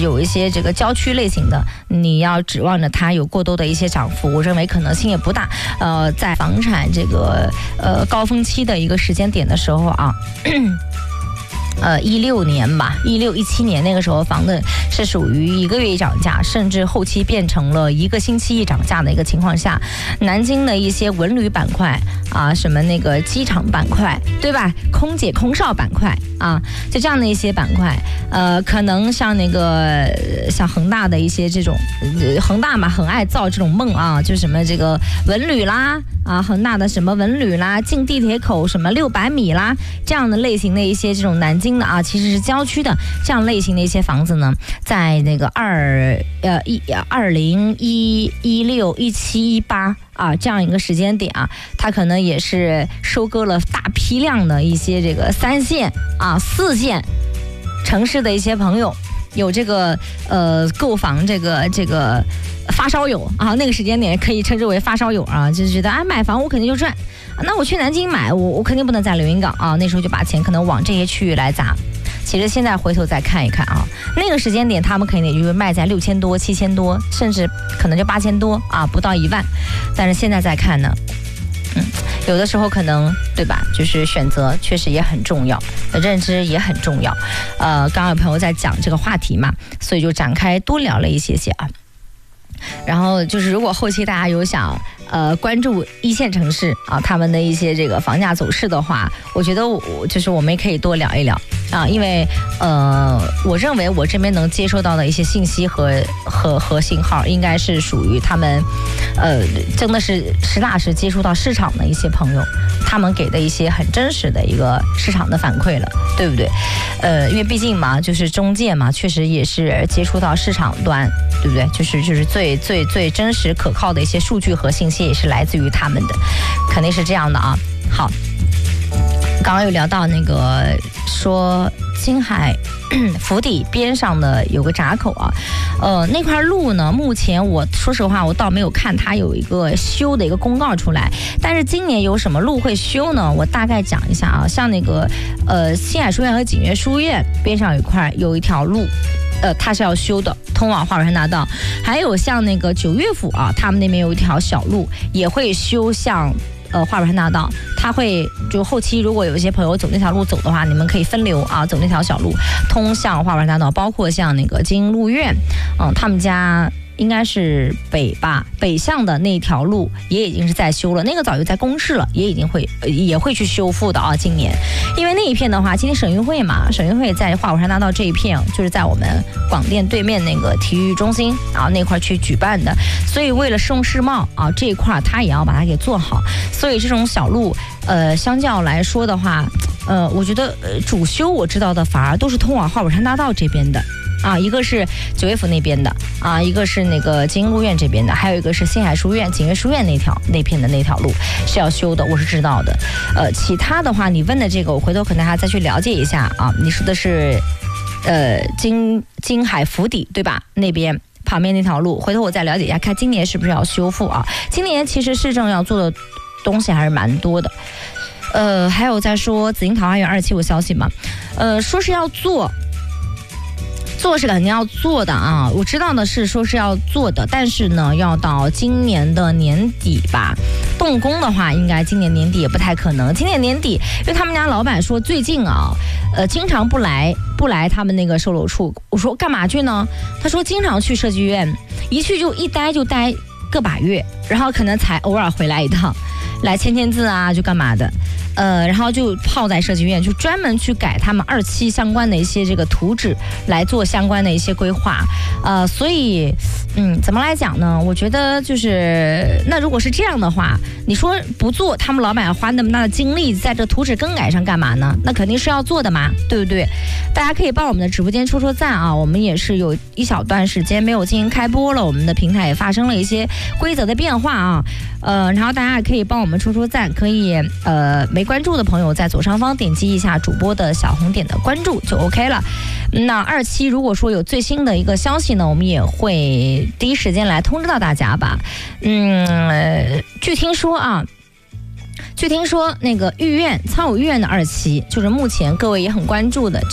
有一些这个郊区类型的，你要指望着它有过多的一些涨幅，我认为可能性也不大。在房产这个高峰期的一个时间点的时候啊。16年吧，16、17年那个时候，房子是属于1个月一涨价，甚至后期变成了1个星期一涨价的一个情况下，南京的一些文旅板块啊，什么那个机场板块，对吧？空姐、空少板块啊，就这样的一些板块，可能像那个像恒大的一些这种，恒大嘛，很爱造这种梦啊，就什么这个文旅啦。啊，恒大的什么文旅啦，进地铁口什么600米啦，这样的类型的一些这种南京的啊，其实是郊区的这样类型的一些房子呢，在那个2016、17、18啊这样一个时间点啊，它可能也是收割了大批量的一些这个3线啊、4线城市的一些朋友。有这个购房这个发烧友啊，那个时间点可以称之为发烧友啊，就是觉得买房我肯定就赚，那我去南京买，我肯定不能在连云港啊，那时候就把钱可能往这些区域来砸。其实现在回头再看一看啊，那个时间点他们肯定也就是卖在6000多、7000多，甚至可能就8000多啊，不到1万。但是现在再看呢，有的时候可能对吧，就是选择确实也很重要，认知也很重要。刚刚有朋友在讲这个话题嘛，所以就展开多聊了一些啊。然后就是如果后期大家有想关注1线城市啊他们的一些这个房价走势的话，我觉得就是我们也可以多聊一聊啊，因为我认为我这边能接收到的一些信息和信号，应该是属于他们真的是实打实接触到市场的一些朋友，他们给的一些很真实的一个市场的反馈了，对不对？因为毕竟嘛，就是中介嘛，确实也是接触到市场端，对不对？就是最真实可靠的一些数据和信息也是来自于他们的，肯定是这样的啊。好，刚刚有聊到那个说青海府邸边上的有个闸口啊，那块路呢，目前我说实话我倒没有看它有一个修的一个公告出来，但是今年有什么路会修呢？我大概讲一下啊，像那个青海书院和景岳书院边上有一条路。它是要修的，通往华北山大道。还有像那个9岳府啊，他们那边有一条小路也会修向华北山大道。它会就后期如果有一些朋友走那条路走的话，你们可以分流啊，走那条小路通向华北山大道。包括像那个金鹿苑，他们家应该是北向的那条路也已经是在修了，那个早就在公示了，也会去修复的啊。今年因为那一片的话，今天省运会嘛，省运会在华北山大道这一片，就是在我们广电对面那个体育中心啊那块去举办的，所以为了市容市貌啊这一块它也要把它给做好，所以这种小路相较来说的话，我觉得主修我知道的反而都是通往华北山大道这边的。啊，一个是9岳府那边的啊，一个是那个金鹿苑这边的，还有一个是星海书院、景岳书院那片的那条路是要修的，我是知道的。其他的话，你问的这个，我回头可能还要再去了解一下啊。你说的是金海府邸对吧？那边旁边那条路，回头我再了解一下，看今年是不是要修复啊？今年其实市政要做的东西还是蛮多的。还有在说紫金桃花源2期有消息吗？说是要做是肯定要做的啊，我知道的是说是要做的，但是呢要到今年的年底吧，动工的话应该今年年底也不太可能。今年年底，因为他们家老板说最近啊，经常不来他们那个售楼处，我说干嘛去呢？他说经常去设计院，一去就待个把月，然后可能才偶尔回来一趟，来签字啊，就干嘛的。然后就泡在设计院，就专门去改他们2期相关的一些这个图纸，来做相关的一些规划。所以，怎么来讲呢？我觉得就是，那如果是这样的话，你说不做，他们老板要花那么大的精力在这图纸更改上干嘛呢？那肯定是要做的嘛，对不对？大家可以帮我们的直播间戳赞啊！我们也是有一小段时间没有进行开播了，我们的平台也发生了一些规则的变化啊。然后大家也可以帮我们戳赞，可以没关注的朋友在左上方点击一下主播的小红点的关注就 OK 了。那2期如果说有最新的一个消息呢，我们也会第一时间来通知到大家吧。据听说那个苍武御苑的2期，就是目前各位也很关注的